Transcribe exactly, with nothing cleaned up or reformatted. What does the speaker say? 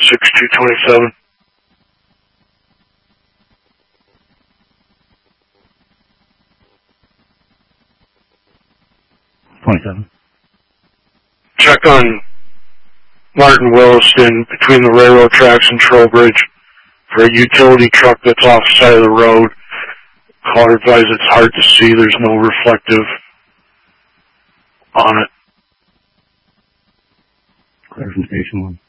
six two twenty-seven. twenty-seven. Check on Martin Williston between the railroad tracks and Trowbridge for a utility truck that's off the side of the road. Caller advised it's hard to see. There's no reflective on it. Clear from station one.